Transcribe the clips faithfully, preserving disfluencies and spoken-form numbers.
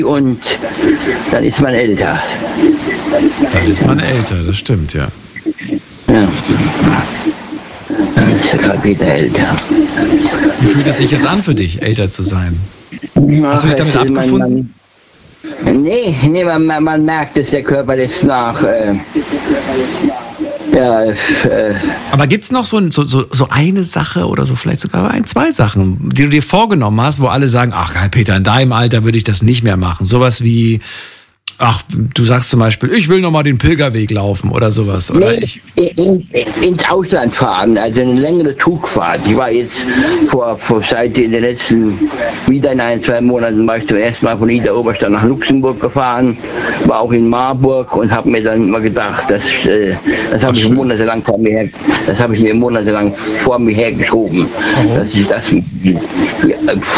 und dann ist man älter. Dann ist man älter, das stimmt, ja. Ja. Dann ist er gerade wieder älter. Wie fühlt es sich jetzt an für dich, älter zu sein? Hast du dich damit abgefunden? Man, man, nee, nee man, man merkt es, der Körper lässt nach. Äh, ja, äh, Aber gibt es noch so, so, so eine Sache oder so vielleicht sogar ein, zwei Sachen, die du dir vorgenommen hast, wo alle sagen, ach Peter, in deinem Alter würde ich das nicht mehr machen. Sowas wie, ach, du sagst zum Beispiel, ich will nochmal den Pilgerweg laufen oder sowas. Oder nee, ich in, in, ins Ausland fahren, also eine längere Zugfahrt. Ich war jetzt vor, vor seit in den letzten, wieder in ein, zwei Monaten, war ich zum ersten Mal von Niederoberstadt nach Luxemburg gefahren, war auch in Marburg und habe mir dann immer gedacht, das, äh, das habe ich monatelang vor mir her, das habe ich mir monatelang vor mir hergeschoben, oh. dass ich das, ja,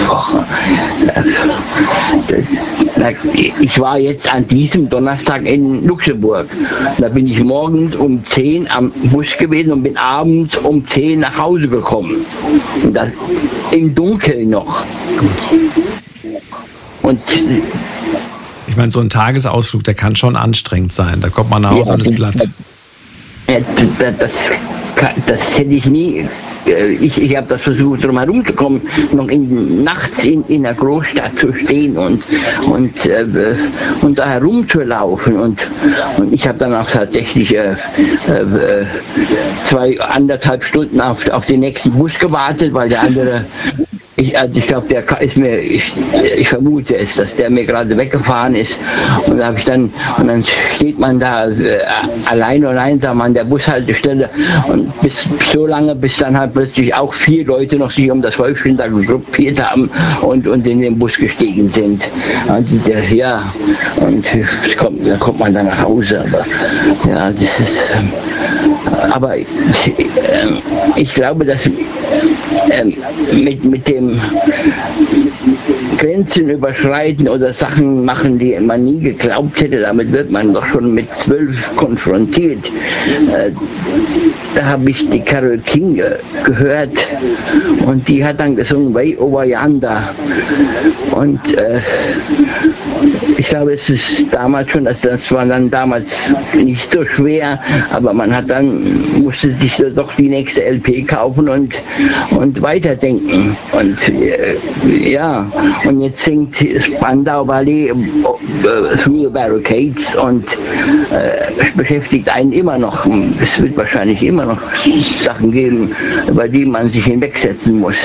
das, ich war jetzt an diesem Donnerstag in Luxemburg. Da bin ich morgens um zehn am Bus gewesen und bin abends um zehn nach Hause gekommen. Und das im Dunkeln noch. Gut. Und ich meine, so ein Tagesausflug, der kann schon anstrengend sein. Da kommt man nach Hause ja, und ist platt. Das, das, das hätte ich nie. Ich, ich habe das versucht, drum herum zu kommen, noch in, nachts in, in einer Großstadt zu stehen und, und, äh, und da herumzulaufen. Und, und ich habe dann auch tatsächlich äh, äh, zwei, anderthalb Stunden auf, auf den nächsten Bus gewartet, weil der andere, ich, also ich glaube, der ist mir, ich, ich vermute es, dass der mir gerade weggefahren ist. Und da habe ich dann, und dann steht man da äh, allein und einsam an der Bushaltestelle und bis so lange, bis dann halt plötzlich auch vier Leute noch sich um das Häufchen da gruppiert haben und, und in den Bus gestiegen sind. Und der, ja, und kommt, dann kommt man dann nach Hause. Aber ja, das ist, äh, aber ich, äh, ich glaube, dass äh, mit, mit dem Grenzen überschreiten oder Sachen machen, die man nie geglaubt hätte, damit wird man doch schon mit zwölf konfrontiert. Äh, da habe ich die Carole King gehört und die hat dann gesungen Way Over Yonder. Und äh, ich glaube, es ist damals schon, also das war dann damals nicht so schwer, aber man hat dann, musste sich doch die nächste L P kaufen und, und weiterdenken. Und äh, ja, und jetzt singt Spandau Ballet äh, Through the Barricades und äh, beschäftigt einen immer noch. Es wird wahrscheinlich immer noch Sachen geben, über die man sich hinwegsetzen muss.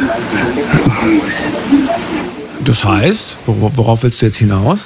Das heißt, worauf willst du jetzt hinaus?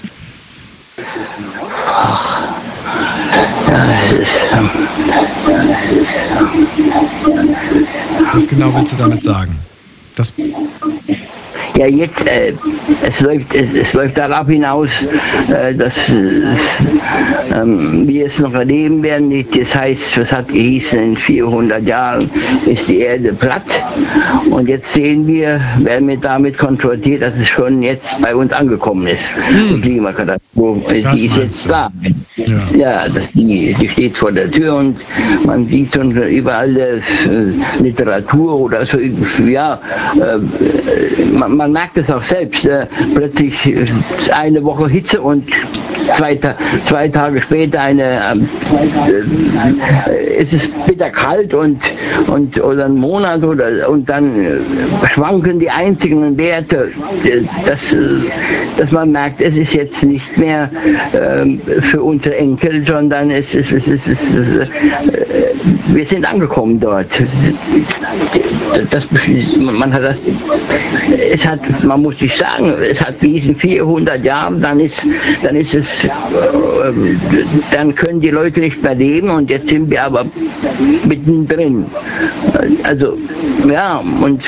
Ach, ja, es ist, ähm, es ist, ähm, es ist, Was genau willst du damit sagen? Das ja, jetzt, äh, es, läuft, es, es läuft darauf hinaus, äh, dass äh, ähm, wir es noch erleben werden. Das heißt, was hat gehießen, in vierhundert Jahren ist die Erde platt. Und jetzt sehen wir, werden wir damit konfrontiert, dass es schon jetzt bei uns angekommen ist. Die Klimakatastrophe, die ist jetzt da. Ja, ja das, die, die steht vor der Tür und man sieht schon überall äh, Literatur oder so, ja, äh, man, man merkt es auch selbst. Äh, plötzlich äh, eine Woche Hitze und zwei, zwei Tage später eine, äh, äh, es ist bitter kalt und, und oder ein Monat oder und dann äh, schwanken die einzigen Werte, äh, dass, äh, dass man merkt, es ist jetzt nicht mehr äh, für unsere Enkel, sondern es ist, es ist, es ist äh, wir sind angekommen dort. Das, man hat das, es hat, man muss sich sagen, es hat diesen vierhundert Jahren, dann ist, dann ist es, äh, dann können die Leute nicht mehr leben und jetzt sind wir aber mittendrin. Also, ja, und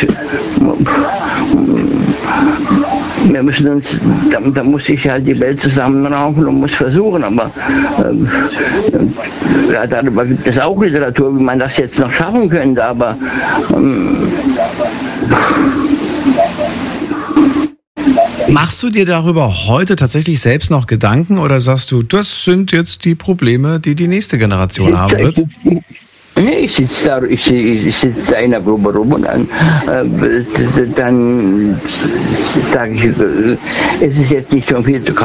wir müssen uns, da, da muss sich halt die Welt zusammenraufen und muss versuchen, aber äh, ja, darüber gibt es auch Literatur, wie man das jetzt noch schaffen könnte, aber ähm, machst du dir darüber heute tatsächlich selbst noch Gedanken oder sagst du, das sind jetzt die Probleme, die die nächste Generation haben wird? Nee, ich sitze da, ich, ich sitze da in der Probe rum und dann, äh, dann sage ich, es ist jetzt nicht schon viel zu